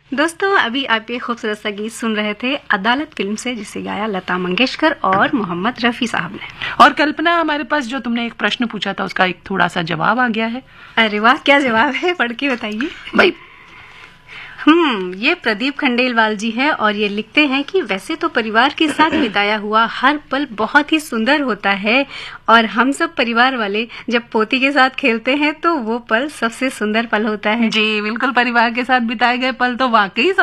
दोस्तों अभी आप ये खूबसूरत सा गीत सुन रहे थे अदालत फिल्म से, जिसे गाया लता मंगेशकर और मोहम्मद रफी साहब ने। और कल्पना, हमारे पास जो तुमने एक प्रश्न पूछा था उसका एक थोड़ा सा जवाब आ गया है। अरे वाह, क्या जवाब है, पढ़ के बताइए भाई। ये प्रदीप खंडेलवाल जी है और ये लिखते हैं कि वैसे तो परिवार के साथ बिताया हुआ हर पल बहुत ही सुंदर होता है और हम सब परिवार वाले जब पोती के साथ खेलते हैं तो वो पल सबसे सुंदर पल होता है। जी बिल्कुल, परिवार के साथ बिताए गए पल तो वाकई